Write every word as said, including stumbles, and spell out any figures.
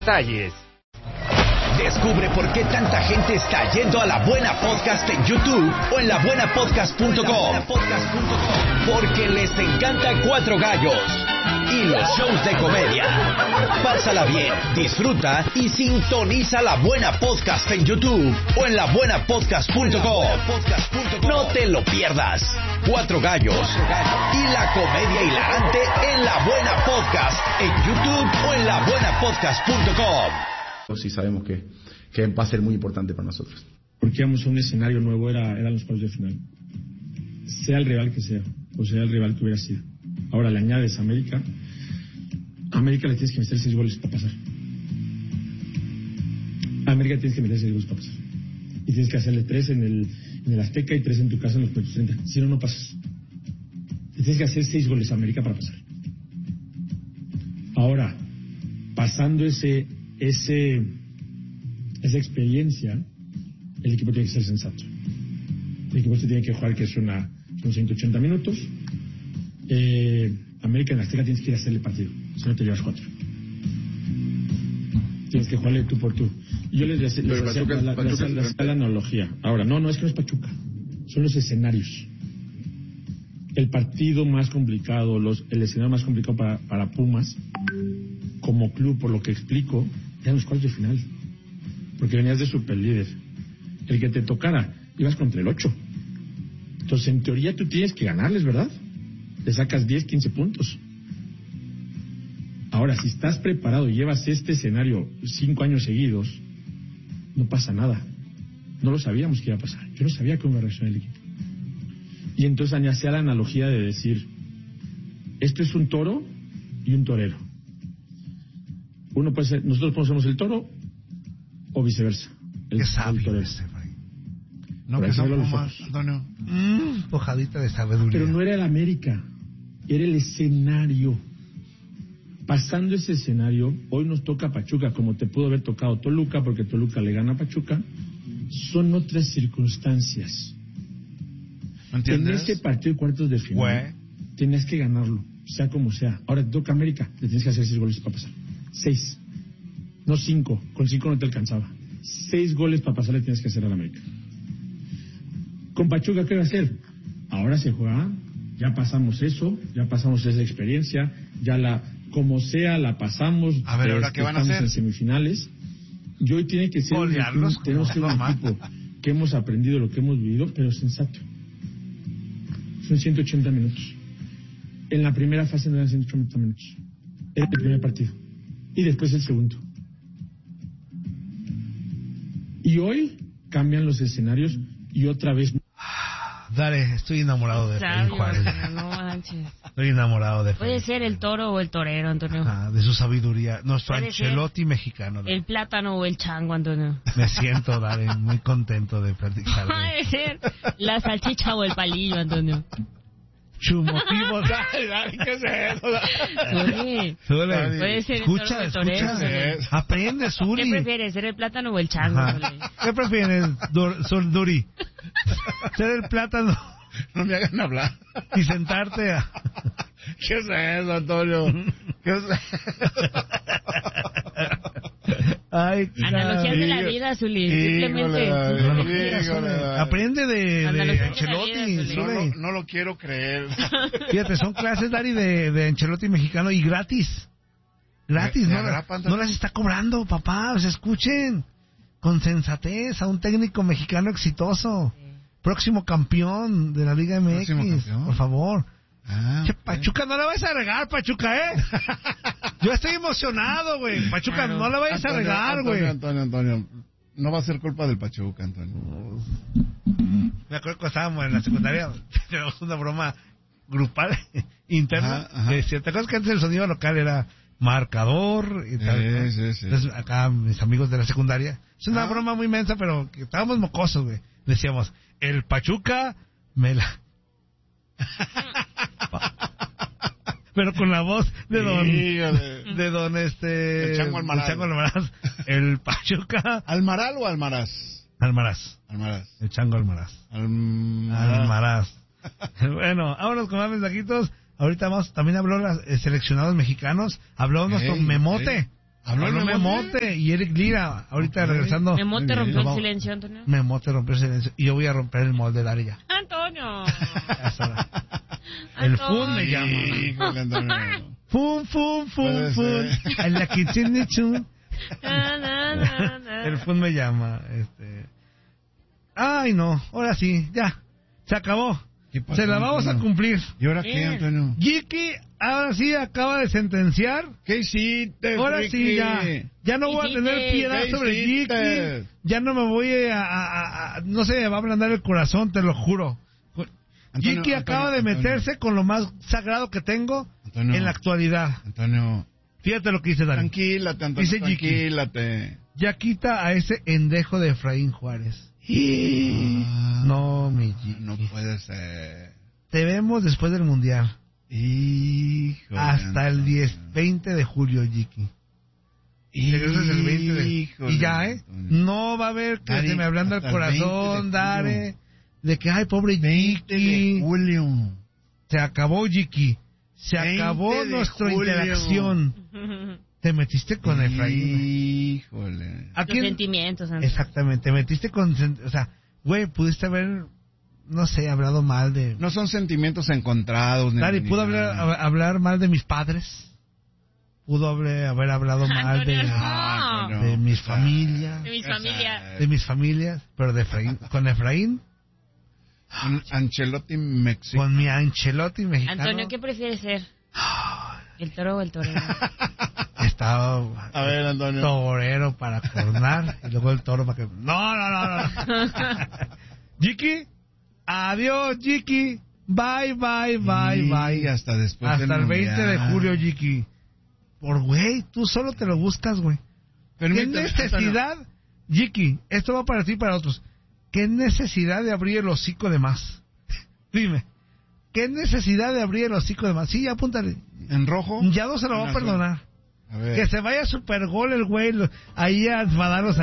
Detalles. Descubre por qué tanta gente está yendo a La Buena Podcast en YouTube o en la buena podcast punto com. Porque les encanta Cuatro Gallos y los shows de comedia. Pásala bien, disfruta y sintoniza La Buena Podcast en YouTube o en la buena podcast punto com. No te lo pierdas. Cuatro Gallos y la comedia hilarante en La Buena Podcast en YouTube o en la buena podcast punto com. Sí sabemos que, que va a ser muy importante para nosotros. Porque íbamos a un escenario nuevo, era, eran los cuartos de final. Sea el rival que sea, o sea el rival que hubiera sido. Ahora le añades a América. A América le tienes que meter seis goles para pasar. A América tienes que meter seis goles para pasar. Y tienes que hacerle tres en el, en el Azteca y tres en tu casa en los puntos treinta. Si no, no pasas. Y tienes que hacer seis goles a América para pasar. Ahora, pasando ese... Ese, esa experiencia, el equipo tiene que ser sensato. El equipo se tiene que jugar, que es una, son ciento ochenta minutos. Eh, América en Azteca tienes que ir a hacerle partido, si no te llevas cuatro. Tienes que jugarle tú por tú. Y yo les, les, les hacía la, la, la, la, la analogía. Ahora, no, no es que no es Pachuca, son los escenarios. El partido más complicado, los, el escenario más complicado para, para Pumas, como club, por lo que explico, eran los cuartos de final, porque venías de superlíder. El que te tocara, ibas contra el ocho. Entonces, en teoría, tú tienes que ganarles, ¿verdad? Le sacas diez, quince puntos. Ahora, si estás preparado y llevas este escenario cinco años seguidos, no pasa nada. No lo sabíamos que iba a pasar. Yo no sabía cómo iba a reaccionar el equipo. Y entonces añadía la analogía de decir, esto es un toro y un torero. Uno puede ser, nosotros conocemos el toro o viceversa. El, Qué sabio el ese, güey. No, que son Pumas, Antonio. Mm, pojadita de sabiduría. Pero no era el América, era el escenario. Pasando ese escenario, hoy nos toca Pachuca, como te pudo haber tocado Toluca, porque Toluca le gana a Pachuca. Son otras circunstancias. ¿Entiendes? En ese partido de cuartos de final, Güey. tenías que ganarlo, sea como sea. Ahora te toca América, le tienes que hacer seis goles para pasar. Seis, no cinco, con cinco no te alcanzaba. Seis goles para pasar le tienes que hacer al América. Con Pachuca, ¿qué va a hacer? Ahora se juega, ya pasamos eso, ya pasamos esa experiencia, ya la, como sea, la pasamos. A ver, ¿ahora qué van a hacer? En semifinales. Y hoy tiene que ser un equipo, tenemos que ser un equipo que hemos aprendido lo que hemos vivido, pero sensato. Son ciento ochenta minutos. En la primera fase no eran ciento ochenta minutos. Era el primer partido. Y después el segundo. Y hoy cambian los escenarios y otra vez. Dale, estoy enamorado de Efraín Juárez. No manches. Estoy enamorado de Efraín. Puede ser el toro o el torero, Antonio. Ajá, de su sabiduría. Nuestro Puede Ancelotti mexicano. El plátano o el chango, Antonio. Me siento, Dale, muy contento de platicar. Puede ser la salchicha o el palillo, Antonio. Chumotivo, dale, dale, ¿qué es eso? Zuli. Zuli. Puede ser Escucha, el toro o el escucha. torero, Zuli. Aprende, Zuli. ¿Qué prefieres, ser el plátano o el chango, Zuli? ¿Qué prefieres, Dur- Sol Duri? ¿Ser el plátano? No me hagan hablar. Y sentarte a... ¿Qué es eso, Antonio? ¿Qué es Ay, Analogías de la vida, Zuli. Simplemente. Híjole, híjole. Aprende de, de Analogías de la Ancelotti, vida, Zuli. No, Zuli. lo- no lo quiero creer. Fíjate, son clases, Dari, de, de Ancelotti mexicano y gratis. Gratis, ¿Me- ¿no? me agrapan también? No las está cobrando, papá. O sea, escuchen con sensatez a un técnico mexicano exitoso. Próximo campeón de la Liga M X. Próximo campeón. Por favor. Ah, Che, Pachuca, no la vayas a regar, Pachuca, ¿eh? Yo estoy emocionado, güey. Pachuca, no la vayas a Antonio, regar, güey. Antonio, Antonio, Antonio. No va a ser culpa del Pachuca, Antonio. Me acuerdo que estábamos en la secundaria, teníamos una broma grupal, interna. Ajá, ajá. Decía, ¿te acuerdas que antes el sonido local era marcador y tal? Sí, ¿no? sí, sí. Entonces, acá mis amigos de la secundaria, es una Ah. broma muy mensa, pero que estábamos mocosos, güey. Decíamos, el Pachuca me la... Pero con la voz de don... Híjole. De don este... El Chango Almaraz. El Chango Almaraz. El Pachuca... ¿Almaral o Almaraz? Almaraz. Almaraz. El Chango Almaraz. Almaraz. Almaraz. Bueno, vámonos con más mensajitos. Ahorita vamos, también habló los eh, seleccionados mexicanos. Habló nuestro Ey, Memote. ey. Habló Habló Memote y Eric Lira. Ahorita okay. regresando. Memote rompió Nos el vamos. silencio, Antonio. Memote rompió el silencio. Y yo voy a romper el molde de Daria. Antonio. El Fun me llama. Híjole, Antonio. Fun, fun, fun, fun. En la kitchen chun. Na, na, na, na. El Fun me llama. Este. Ay, no. Ahora sí, ya. Se acabó. pasó, Se la vamos Antonio? a cumplir. ¿Y ahora qué, Antonio? Jiki, ahora sí acaba de sentenciar. ¿Qué hiciste, Ahora friki? sí, ya. Ya no voy a tener piedad ¿Qué sobre hiciste? Jiki. Ya no me voy a, a, a, a- No sé, me va a ablandar el corazón, te lo juro. Antonio, Jiki acaba de Antonio, meterse con lo más sagrado que tengo Antonio. en la actualidad. Antonio, Fíjate lo que dice Dani. tranquilate, Antonio, Dice Jiki. tranquilate. Ya quita a ese endejo de Efraín Juárez. Ah, No, mi Jiki. no puede ser. Te vemos después del Mundial. Híjole, Hasta el diez, veinte de julio, Jiki. Y regresas el veinte de... Híjole, Y ya, ¿eh? Antonio. No va a haber que Dari, se me ablanda el hasta el veinte de corazón, julio. Dare. De que, ay, pobre veinte de Jiki. julio. Se acabó, Jiki. Se veinte acabó de nuestra julio. interacción. Te metiste con Efraín. Híjole. ¿A Los quién? sentimientos, Antonio. Exactamente, te metiste con... sen- O sea, güey, pudiste haber, no sé, hablado mal de... No son sentimientos encontrados. ni- Dari, ni ¿pudo nada. hablar, hab- hablar mal de mis padres? ¿Pudo haber, haber hablado mal de, Antonio, Ah, no, de mis o sea, familias? De mis o sea, familias. De mis familias, pero de Efraín, con Efraín, Un Ancelotti mexicano. con mi Ancelotti mexicano. Antonio, ¿qué prefieres ser? ¿El toro o el torero? Estaba A ver, Antonio. torero para cornar y luego el toro para que... No, no, no, no. Jiki, adiós, Jiki. Bye, bye, bye, Y bye. hasta después Hasta del el veinte de Mundial. julio, Jiki. Por güey, tú solo te lo buscas, güey. ¿Qué Permíteme, necesidad, Jiki? Esto va para ti y para otros. ¿Qué necesidad de abrir el hocico de más? Dime. ¿Qué necesidad de abrir el hocico de más? Sí, apúntale. Antonio. ¿En rojo? Ya no se lo va a En azul. perdonar. A ver. Que se vaya super gol el güey lo- ahí a enfadaros